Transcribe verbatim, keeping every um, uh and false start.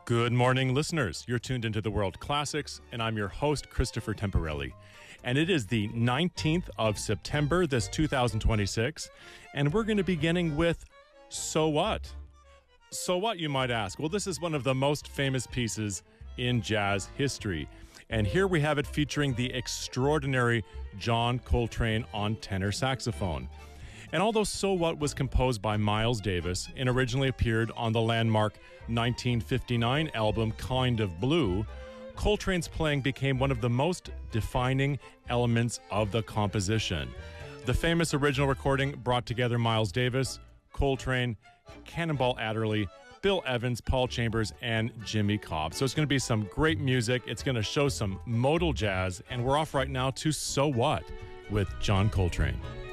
Good morning, listeners. You're tuned into the World Classics, and I'm your host, Christopher Temporelli. And it is the nineteenth of September, this two thousand twenty-six, and we're going to be beginning with So What? So what, you might ask? Well, this is one of the most famous pieces in jazz history. And here we have it featuring the extraordinary John Coltrane on tenor saxophone. And although So What was composed by Miles Davis and originally appeared on the landmark nineteen fifty-nine album Kind of Blue, Coltrane's playing became one of the most defining elements of the composition. The famous original recording brought together Miles Davis, Coltrane, Cannonball Adderley, Bill Evans, Paul Chambers, and Jimmy Cobb. So it's going to be some great music. It's going to show some modal jazz, and we're off right now to So What with John Coltrane.